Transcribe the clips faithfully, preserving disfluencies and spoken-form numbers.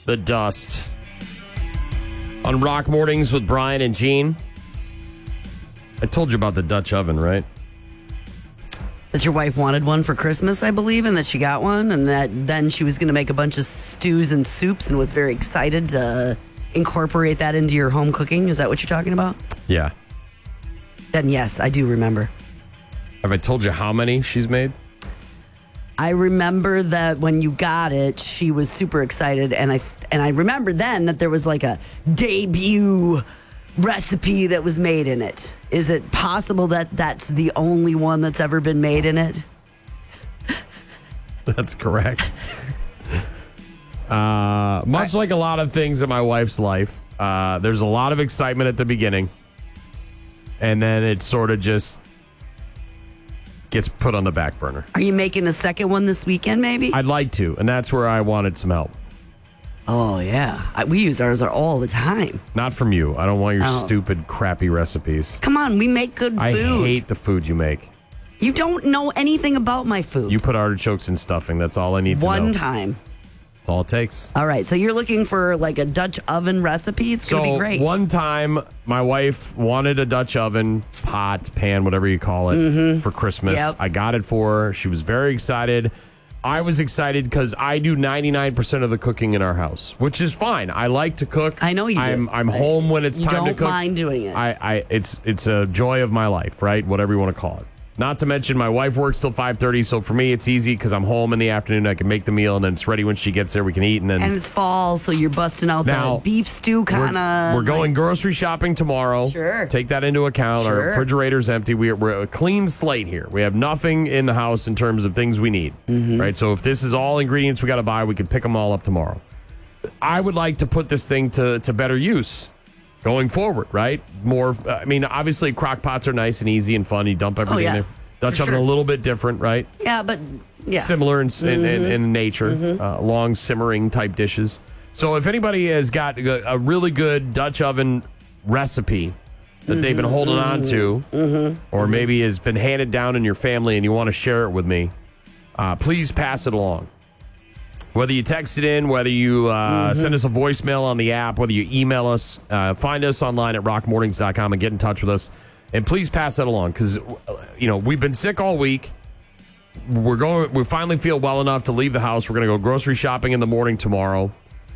the dust. On Rock Mornings with Brian and Gene. I told you about the Dutch oven, right? That your wife wanted one for Christmas, I believe, and that she got one, and that then she was going to make a bunch of stews and soups and was very excited to incorporate that into your home cooking. Is that what you're talking about? Yeah. Then yes, I do remember. Have I told you how many she's made? I remember that when you got it, she was super excited, and I and I remember then that there was like a debut recipe that was made in it. Is it possible that that's the only one that's ever been made in it? That's correct. uh, much I, like a lot of things in my wife's life, uh, there's a lot of excitement at the beginning, and then it sort of just gets put on the back burner. Are you making a second one this weekend, maybe? I'd like to, and that's where I wanted some help. Oh, yeah. I, we use ours all the time. Not from you. I don't want your Oh. stupid, crappy recipes. Come on, we make good food. I hate the food you make. You don't know anything about my food. You put artichokes in stuffing. That's all I need to know. One time. That's all it takes. All right, so you're looking for like a Dutch oven recipe? It's going to So be great. one time, my wife wanted a Dutch oven, pot, pan, whatever you call it, Mm-hmm. for Christmas. Yep. I got it for her. She was very excited. I was excited because I do ninety-nine percent of the cooking in our house, which is fine. I like to cook. I know you do. I'm, I'm home when it's You time to don't cook. mind doing it. I, I, it's, it's a joy of my life, right? Whatever you want to call it. Not to mention my wife works till five thirty, so for me it's easy because I'm home in the afternoon. I can make the meal, and then it's ready when she gets there. We can eat, and then and it's fall, so you're busting out Now, the beef stew kind we're, of. we're going grocery shopping tomorrow. Sure. Take that into account. Our Sure. refrigerator's empty. We're, we're a clean slate here. We have nothing in the house in terms of things we need. Mm-hmm. Right? So if this is all ingredients we got to buy, we can pick them all up tomorrow. I would like to put this thing to, to better use going forward, right? More, uh, I mean, obviously crock pots are nice and easy and fun. You dump everything Oh, yeah. in there. Dutch For oven sure. a little bit different, right? Yeah, but yeah. Similar in, in, in, in nature, Mm-hmm. uh, long simmering type dishes. So if anybody has got a, a really good Dutch oven recipe that they've been holding on to, Mm-hmm. or maybe has been handed down in your family and you want to share it with me, uh, please pass it along. Whether you text it in, whether you uh, Mm-hmm. send us a voicemail on the app, whether you email us, uh, find us online at rock mornings dot com and get in touch with us. And please pass that along because, you know, we've been sick all week. We're going. We finally feel well enough to leave the house. We're going to go grocery shopping in the morning tomorrow,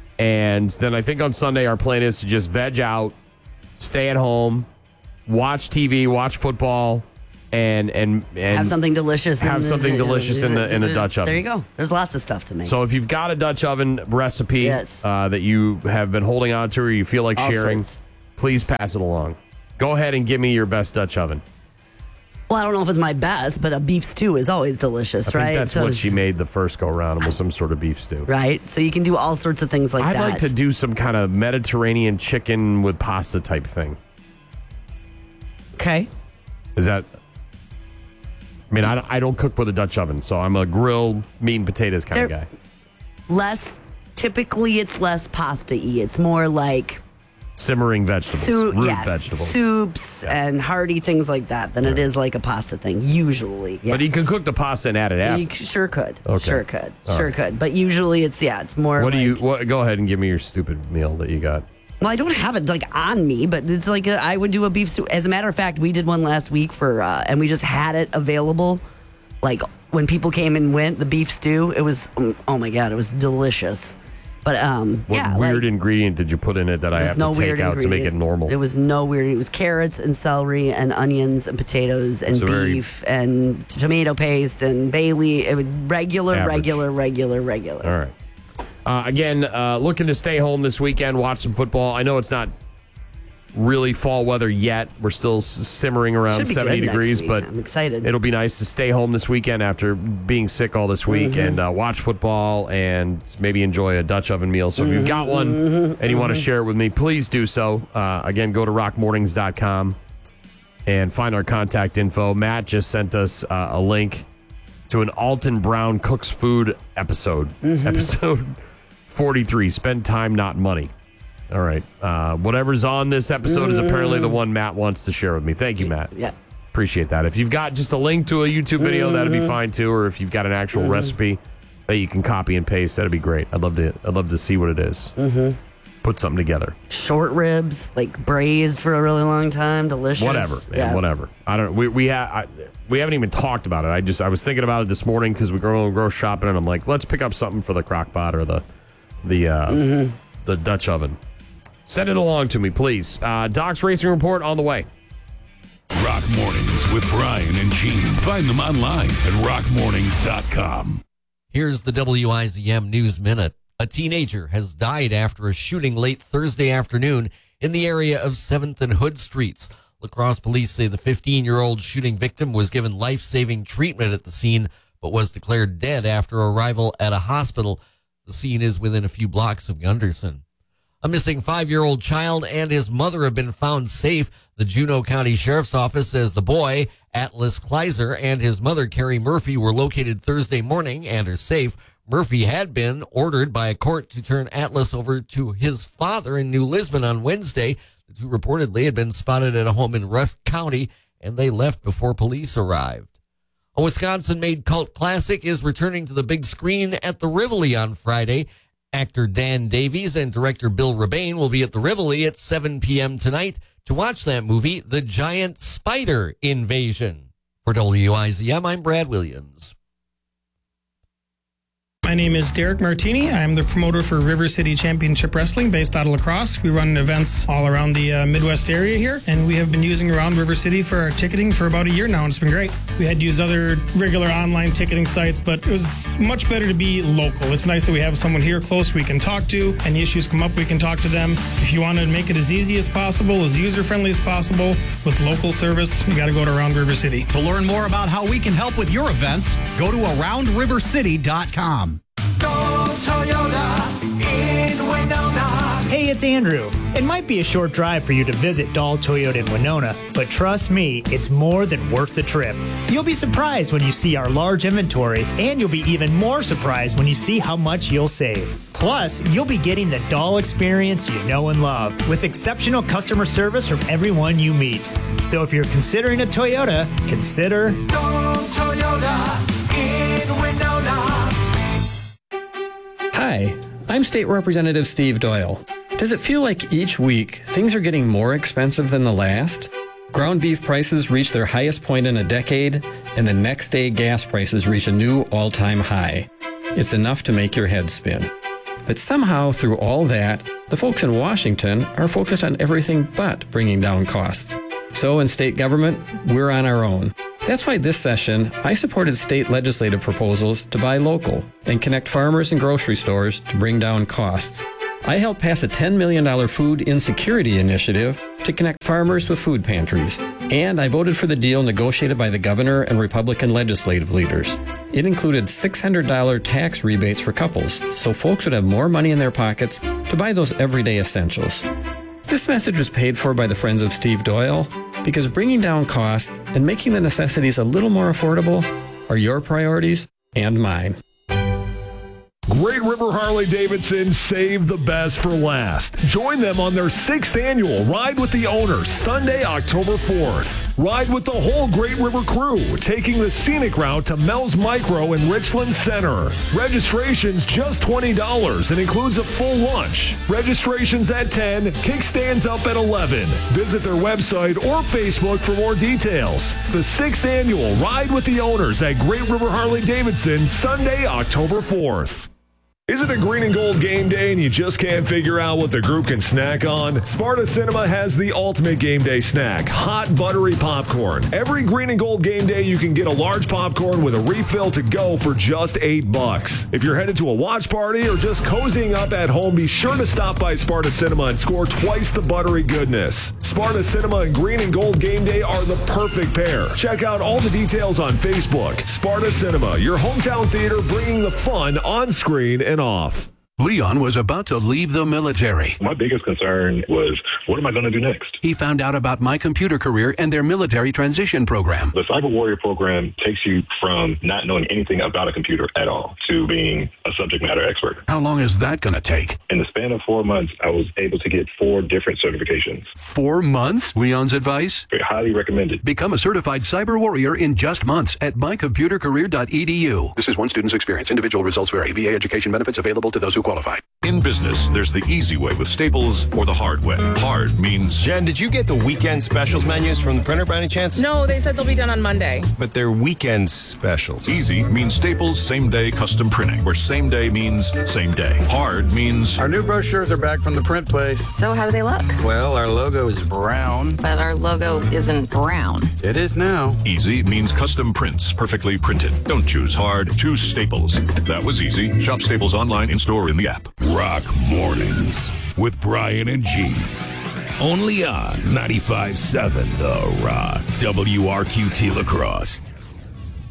and then I think on Sunday our plan is to just veg out, stay at home, watch T V, watch football, and and and have something delicious. have in the- something delicious in the in the Dutch oven. There you go. There's lots of stuff to make. So if you've got a Dutch oven recipe Yes. uh, that you have been holding on to or you feel like All sharing, sorts. please pass it along. Go ahead and give me your best Dutch oven. Well, I don't know if it's my best, but a beef stew is always delicious, I right? think that's So what it's- she made the first go around. It was some sort of beef stew. Right? So you can do all sorts of things like I'd that. like to do some kind of Mediterranean chicken with pasta type thing. Okay. Is that? I mean, I don't, I don't cook with a Dutch oven, so I'm a grilled meat and potatoes kind of There- guy. Less, typically it's less pasta-y. It's more like Simmering vegetables, Soup, root yes, vegetables. soups Yeah. and hearty things like that than it is like a pasta thing, usually. But you yes. can cook the pasta and add it after. You c- sure could. Okay. Sure could. All sure right. could. But usually it's, yeah, it's more What like, do you? What, go ahead and give me your stupid meal that you got. well, I don't have it like on me, but it's like a, I would do a beef stew. As a matter of fact, we did one last week for, uh, and we just had it available. Like when people came and went, the beef stew, it was, um, oh my God, it was delicious. But um, What yeah, weird like, ingredient did you put in it that I there have was no to take weird out to make it ingredient. normal? It was no weird. It was carrots and celery and onions and potatoes and So very beef and tomato paste and Bailey. It was regular, Average. regular, regular, regular. All right. Uh, again, uh, looking to stay home this weekend, watch some football. I know it's not really fall weather yet. We're still s- simmering around Should be seventy good next degrees, week. but I'm excited. it'll be nice to stay home this weekend after being sick all this week Mm-hmm. and uh, watch football and maybe enjoy a Dutch oven meal. So if you've got one Mm-hmm. and you want to share it with me, please do so. Uh, again, go to rock mornings dot com and find our contact info. Matt just sent us uh, a link to an Alton Brown Cooks Food episode. Mm-hmm. Episode forty-three, Spend Time Not Money. All right. Uh, whatever's on this episode is apparently the one Matt wants to share with me. Thank you, Matt. Yeah. Appreciate that. If you've got just a link to a YouTube video, that'd be fine too. Or if you've got an actual recipe, that you can copy and paste. That'd be great. I'd love to. I'd love to see what it is. Mm-hmm. Put something together. Short ribs, like braised for a really long time, delicious. Whatever, man, yeah. whatever. I don't. We we ha- I, we haven't even talked about it. I just I was thinking about it this morning because we go go shopping and I'm like, let's pick up something for the crock pot or the the uh, mm-hmm. the Dutch oven. Send it along to me, please. Uh, Doc's Racing Report on the way. Rock Mornings with Brian and Gene. Find them online at rock mornings dot com. Here's the W I Z M News Minute. A teenager has died after a shooting late Thursday afternoon in the area of seventh and Hood Streets. La Crosse police say the fifteen-year-old shooting victim was given life-saving treatment at the scene, but was declared dead after arrival at a hospital. The scene is within a few blocks of Gunderson. A missing five-year-old child and his mother have been found safe. The Juneau County Sheriff's Office says the boy, Atlas Kleiser, and his mother, Carrie Murphy, were located Thursday morning and are safe. Murphy had been ordered by a court to turn Atlas over to his father in New Lisbon on Wednesday. The two reportedly had been spotted at a home in Rusk County, and they left before police arrived. A Wisconsin-made cult classic is returning to the big screen at the Rivoli on Friday. Actor Dan Davies and director Bill Rebane will be at the Rivoli at seven p.m. tonight to watch that movie, The Giant Spider Invasion. For W I Z M, I'm Brad Williams. My name is Derek Martini. I'm the promoter for River City Championship Wrestling based out of La Crosse. We run events all around the uh, Midwest area here, and we have been using Around River City for our ticketing for about a year now, and it's been great. We had used other regular online ticketing sites, but it was much better to be local. It's nice that we have someone here close we can talk to. Any issues come up, we can talk to them. If you want to make it as easy as possible, as user-friendly as possible, with local service, you got to go to Around River City. To learn more about how we can help with your events, go to around river city dot com. Go Toyota in Winona. Hey, it's Andrew. It might be a short drive for you to visit Dahl Toyota in Winona, but trust me, it's more than worth the trip. You'll be surprised when you see our large inventory, and you'll be even more surprised when you see how much you'll save. Plus, you'll be getting the Dahl experience you know and love, with exceptional customer service from everyone you meet. So if you're considering a Toyota, consider Go Toyota in Winona. Hi, I'm State Representative Steve Doyle. Does it feel like each week things are getting more expensive than the last? Ground beef prices reach their highest point in a decade, and the next day gas prices reach a new all-time high. It's enough to make your head spin. But somehow, through all that, the folks in Washington are focused on everything but bringing down costs. So in state government, we're on our own. That's why this session, I supported state legislative proposals to buy local and connect farmers and grocery stores to bring down costs. I helped pass a ten million dollars food insecurity initiative to connect farmers with food pantries. And I voted for the deal negotiated by the governor and Republican legislative leaders. It included six hundred dollars tax rebates for couples, so folks would have more money in their pockets to buy those everyday essentials. This message was paid for by the Friends of Steve Doyle, because bringing down costs and making the necessities a little more affordable are your priorities and mine. Great River Harley-Davidson saved the best for last. Join them on their sixth annual Ride with the Owners, Sunday, October fourth. Ride with the whole Great River crew, taking the scenic route to Mel's Micro in Richland Center. Registration's just twenty dollars and includes a full lunch. Registration's at ten, kickstands up at eleven. Visit their website or Facebook for more details. The sixth annual Ride with the Owners at Great River Harley-Davidson, Sunday, October fourth. Is it a green and gold game day and you just can't figure out what the group can snack on? Sparta Cinema has the ultimate game day snack, hot buttery popcorn. Every green and gold game day, you can get a large popcorn with a refill to go for just eight bucks. If you're headed to a watch party or just cozying up at home, be sure to stop by Sparta Cinema and score twice the buttery goodness. Sparta Cinema and green and gold game day are the perfect pair. Check out all the details on Facebook. Sparta Cinema, your hometown theater bringing the fun on screen and off. Leon was about to leave the military. My biggest concern was, what am I going to do next? He found out about My Computer Career and their military transition program. The Cyber Warrior program takes you from not knowing anything about a computer at all to being a subject matter expert. How long is that going to take? In the span of four months, I was able to get four different certifications. Four months? Leon's advice? Very highly recommended. Become a certified cyber warrior in just months at my computer career dot e d u. This is one student's experience. Individual results vary. V A education benefits available to those who qualify. In business, there's the easy way with Staples or the hard way. Hard means... Jen, did you get the weekend specials menus from the printer by any chance? No, they said they'll be done on Monday. But they're weekend specials. Easy means Staples same-day custom printing, where same day means same day. Hard means... Our new brochures are back from the print place. So how do they look? Well, our logo is brown. But our logo isn't brown. It is now. Easy means custom prints, perfectly printed. Don't choose hard, choose Staples. That was easy. Shop Staples online, in-store, in the app. Rock Mornings with Brian and Gene. Only on ninety-five point seven The Rock, W R Q T La Crosse.